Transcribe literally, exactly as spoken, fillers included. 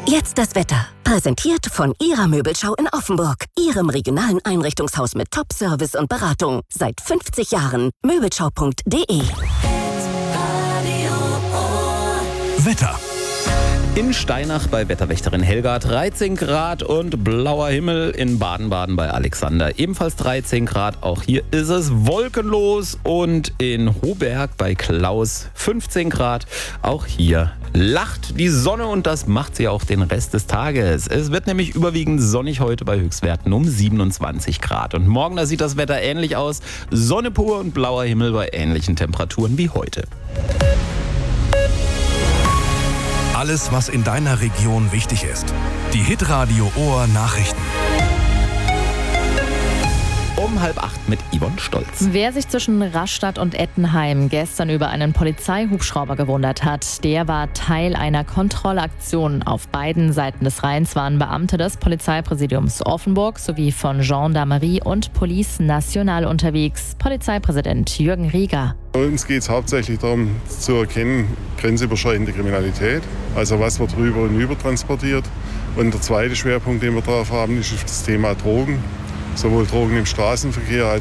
Jetzt das Wetter. Präsentiert von Ihrer Möbelschau in Offenburg. Ihrem regionalen Einrichtungshaus mit Top-Service und Beratung. Seit fünfzig Jahren. Möbelschau punkt de. Wetter. In Steinach bei Wetterwächterin Helga dreizehn Grad und blauer Himmel. In Baden-Baden bei Alexander ebenfalls dreizehn Grad. Auch hier ist es wolkenlos. Und in Hoberg bei Klaus fünfzehn Grad. Auch hier lacht die Sonne und das macht sie auch den Rest des Tages. Es wird nämlich überwiegend sonnig heute bei Höchstwerten um siebenundzwanzig Grad. Und morgen, da sieht das Wetter ähnlich aus. Sonne pur und blauer Himmel bei ähnlichen Temperaturen wie heute. Alles, was in deiner Region wichtig ist. Die Hitradio Ohr Nachrichten. Um halb acht mit Yvonne Stolz. Wer sich zwischen Rastatt und Ettenheim gestern über einen Polizeihubschrauber gewundert hat, der war Teil einer Kontrollaktion. Auf beiden Seiten des Rheins waren Beamte des Polizeipräsidiums Offenburg sowie von Gendarmerie und Police National unterwegs. Polizeipräsident Jürgen Rieger. Bei uns geht es hauptsächlich darum zu erkennen, grenzüberschreitende Kriminalität. Also was wird rüber und über transportiert. Und der zweite Schwerpunkt, den wir drauf haben, ist das Thema Drogen. Sowohl Drogen im Straßenverkehr